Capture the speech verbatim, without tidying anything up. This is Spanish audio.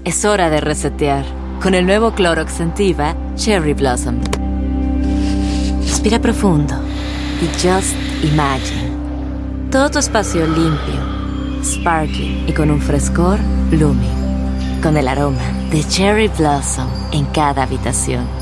Es hora de resetear con el nuevo Clorox Scentiva Cherry Blossom. Respira profundo y just imagine. Todo tu espacio limpio, sparkling y con un frescor blooming. Con el aroma de Cherry Blossom en cada habitación.